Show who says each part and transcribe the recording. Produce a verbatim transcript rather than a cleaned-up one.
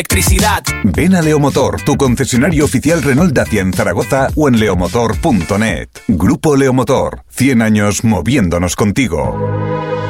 Speaker 1: electricidad.
Speaker 2: Ven a Leomotor, tu concesionario oficial Renault Dacia en Zaragoza o en leomotor punto net. Grupo Leomotor, cien años moviéndonos contigo.